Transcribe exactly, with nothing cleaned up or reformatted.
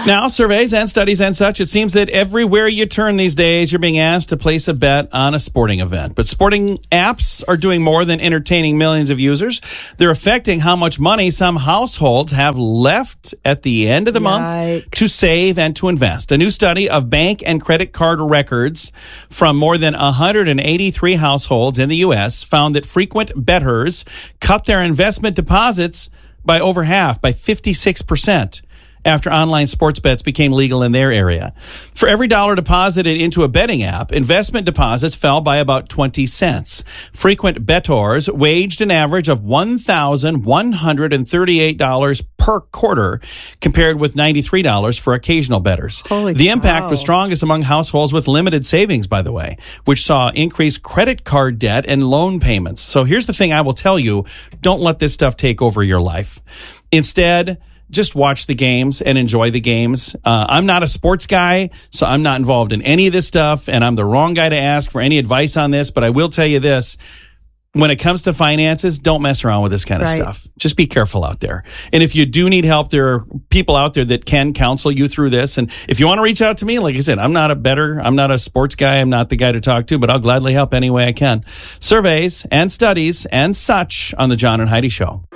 Now, surveys and studies and such, it seems that everywhere you turn these days, you're being asked to place a bet on a sporting event. But sporting apps are doing more than entertaining millions of users. They're affecting how much money some households have left at the end of the Yikes. month to save and to invest. A new study of bank and credit card records from more than one hundred eighty-three households in the U S found that frequent bettors cut their investment deposits by over half, by fifty-six percent. After online sports bets became legal in their area. For every dollar deposited into a betting app, investment deposits fell by about twenty cents. Frequent bettors waged an average of one thousand one hundred thirty-eight dollars per quarter, compared with ninety-three dollars for occasional bettors. Holy the impact cow. was strongest among households with limited savings, by the way, which saw increased credit card debt and loan payments. So here's the thing I will tell you, don't let this stuff take over your life. Instead, just watch the games and enjoy the games. Uh, I'm not a sports guy, so I'm not involved in any of this stuff, and I'm the wrong guy to ask for any advice on this, but I will tell you this. When it comes to finances, don't mess around with this kind of Right. stuff. Just be careful out there. And if you do need help, there are people out there that can counsel you through this. And if you want to reach out to me, like I said, I'm not a bettor. I'm not a sports guy. I'm not the guy to talk to, but I'll gladly help any way I can. Surveys and studies and such on the John and Heidi Show.